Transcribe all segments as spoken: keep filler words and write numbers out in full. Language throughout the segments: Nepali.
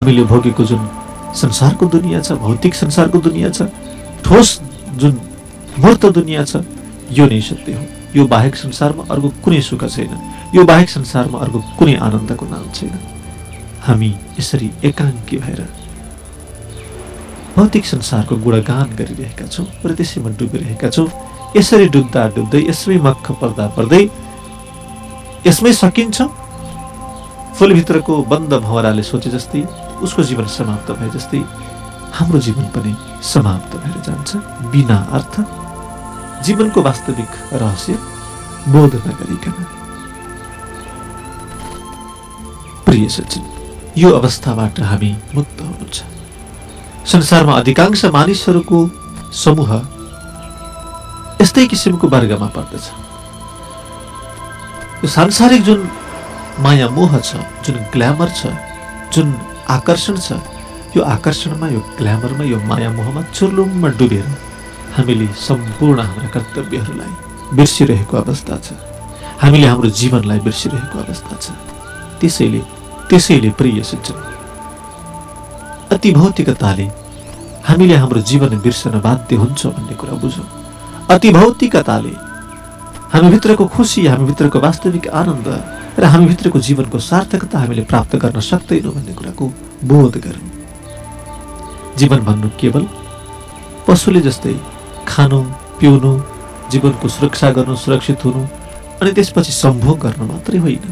हामीले भोगेको जुन संसारको दुनियाँ छ, भौतिक संसारको दुनियाँ छ, ठोस जुन मूर्त दुनियाँ छ, यो नै सत्य हो। यो बाहेक संसारमा अर्को कुनै सुख छैन, यो बाहेक संसारमा अर्को कुनै आनन्दको नाम छैन। हामी यसरी एकाङ्की भएर भौतिक संसारको गुणगान गरिरहेका छौँ र त्यसैमा डुबिरहेका छौँ। यसरी डुब्दा डुब्दै, यसमै मक्ख पर्दा पर्दै, यसमै सकिन्छ। फुलभित्रको बन्द भँवराले सोचे जस्तै उसको जीवन समाप्त भए जस्तै हाम्रो जीवन पनि समाप्त भएर जान्छ, बिना अर्थ, जीवनको वास्तविक रहस्य बोध नगरिकन। प्रिय सज्जन, यो अवस्थाबाट हामी मुक्त हुनु छ। संसारमा अधिकांश मानिसहरूको समूह यस्तै किसिमको वर्गमा पर्दछ। यो सांसारिक जुन माया मोह छ, जुन ग्ल्यामर छ, जुन आकर्षण छ, यो आकर्षणमा, यो ग्ल्यामरमा, यो माया मोहमा चुर्लुममा डुबेर हामीले सम्पूर्ण हाम्रा कर्तव्यहरूलाई बिर्सिरहेको अवस्था छ। हामीले हाम्रो जीवनलाई बिर्सिरहेको अवस्था छ। त्यसैले त्यसैले प्रिय सज्जन, अति भौतिकताले हामीले हाम्रो जीवन बिर्सन बाध्य हुन्छ भन्ने कुरा बुझौँ। अति भौतिकताले हामीभित्रको खुसी, हामीभित्रको वास्तविक आनन्द र हामीभित्रको जीवनको सार्थकता हामीले प्राप्त गर्न सक्दैनौँ भन्ने कुराको बोध गरौँ। जीवन भन्नु केवल पशुले जस्तै खानु, पिउनु, जीवनको सुरक्षा गर्नु, सुरक्षित हुनु अनि त्यसपछि सम्भोग गर्नु मात्रै होइन।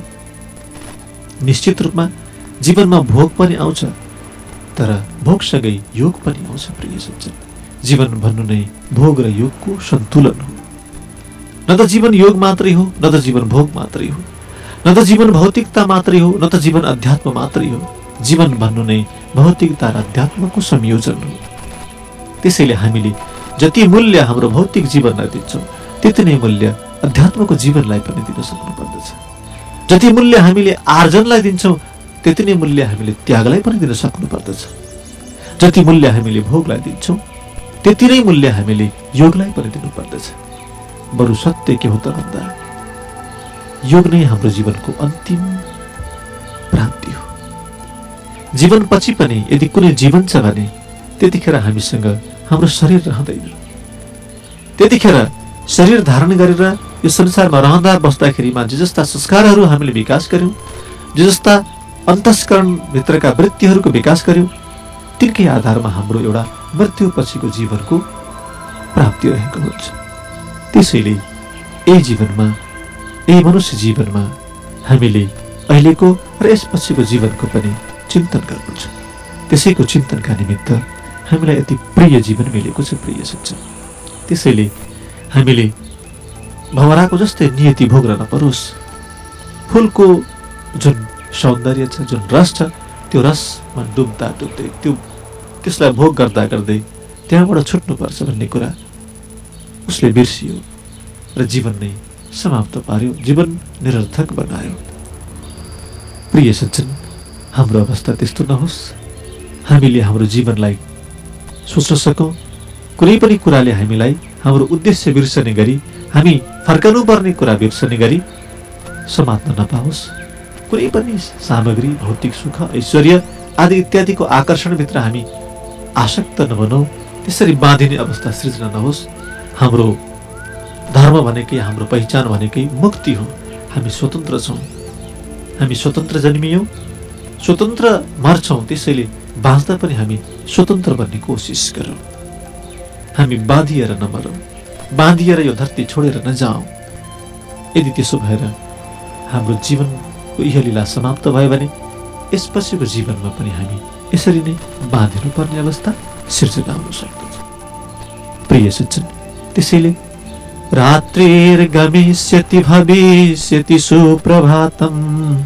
निश्चित रूपमा जीवनमा भोग पनि आउँछ, तर भोगसँगै योग पनि आउँछ। प्रिय सज्जन, जीवन भन्नु नै भोग र योगको सन्तुलन हो। न त जीवन योग मात्रै हो, न त जीवन भोग मात्रै हो, न त जीवन भौतिकता मात्रै हो, न त जीवन अध्यात्म मात्रै हो। जीवन भन्नु नै भौतिकता र अध्यात्मको संयोजन हो। त्यसैले हामीले जति मूल्य हाम्रो भौतिक जीवनलाई दिन्छौँ, त्यति नै मूल्य अध्यात्मको जीवनलाई पनि दिन सक्नु पर्दछ। जति मूल्य हामीले आर्जनलाई दिन्छौँ, त्यति नै मूल्य हामीले त्यागलाई पनि दिन सक्नु पर्दछ। जति मूल्य हामीले भोगलाई दिन्छौँ, त्यति नै मूल्य हामीले योगलाई पनि दिनु पर्दछ। बरु सत्य के हो त भन्दा योग नै हाम्रो जीवनको अन्तिम प्राप्ति हो। जीवन पछि पनि यदि कुनै जीवन छ भने त्यतिखेर हामीसँग हाम्रो शरीर रहँदैन। त्यतिखेर शरीर धारण गरेर यो संसारमा रहँदा बस्दाखेरिमा जे जस्ता संस्कारहरू हामीले विकास गर्यौँ, जे जस्ता अन्तस्करणभित्रका वृत्तिहरूको विकास गर्यौँ, तिनकै आधारमा हाम्रो एउटा मृत्यु पछिको जीवनको प्राप्ति रहेको हुन्छ। त्यसैले यही जीवनमा, यही मनुष्य जीवनमा हामीले अहिलेको र यसपछिको जीवनको पनि चिन्तन गर्नुपर्छ। त्यसैको चिन्तनका निमित्त हामीलाई यति प्रिय जीवन मिलेको छ। प्रिय सज्जन, त्यसैले हामीले भँवराको जस्तै नियति भोग्न नपरोस्। फुलको जुन सौन्दर्य छ, जुन रस छ, त्यो रसमा डुब्दा डुब्दै, त्यो त्यसलाई भोग गर्दा गर्दै त्यहाँबाट छुट्नुपर्छ भन्ने कुरा उसले बिर्सियो र जीवन नै समाप्त पार्यो, जीवन निरर्थक बनायो। प्रिय सज्जन, हाम्रो अवस्था त्यस्तो नहोस्। हामीले हाम्रो जीवनलाई सोच्न सकौँ, कुनै पनि कुराले हामीलाई हाम्रो उद्देश्य बिर्सने गरी, हामी फर्कनुपर्ने कुरा बिर्सने गरी समात्न नपाओस्। कुनै पनि सामग्री, भौतिक सुख, ऐश्वर्य आदि इत्यादिको आकर्षणभित्र हामी आसक्त नबनौँ। त्यसरी बाँधिने अवस्था सृजना नहोस्। हाम्रो धर्म भनेकै, हाम्रो पहिचान भनेकै मुक्ति हो। हामी स्वतन्त्र छौँ, हामी स्वतन्त्र जन्मियौँ, स्वतन्त्र मर्छौँ। त्यसैले बाँच्दा पनि हामी स्वतन्त्र बन्ने कोसिस गरौँ। हामी बाँधिएर नमरौँ, बाँधिएर यो धरती छोडेर नजाउँ। यदि त्यसो भएर हाम्रो जीवनको इहलीला समाप्त भयो भने यसपछिको जीवनमा पनि हामी यसरी नै बाँधिनुपर्ने अवस्था सिर्जना हुन सक्दछ। प्रिय सज्जन, त्यसैले रात्रिर्गमिष्यति भविष्यति सुप्रभातम्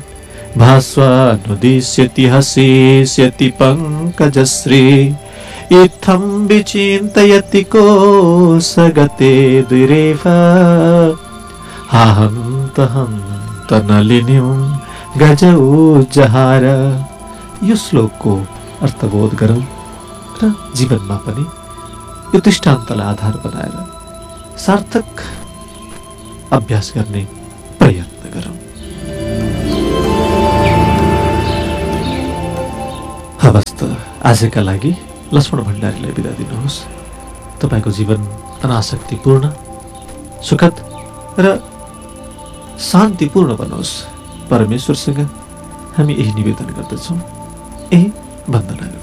भास्वानुदिश्यति हसिष्यति पङ्कजश्री इत्थं विचिन्तयति कोशगते दुरेव हाहन्त हन्त नलिनीं गजौ जहार। यो श्लोकको अर्थबोध गरौँ र जीवनमा पनि यो दृष्टान्तलाई आधार बनाएर सार्थक अभ्यास गर्ने प्रयत्न गरौँ। हवस् त आजका लागि लक्ष्मण भण्डारीलाई बिदा दिनुहोस्। तपाईँको जीवन अनासक्तिपूर्ण, सुखद र शान्तिपूर्ण बनोस्। परमेश्वरसँग हामी यही निवेदन गर्दछौँ, यही वन्दना गर्दछौँ।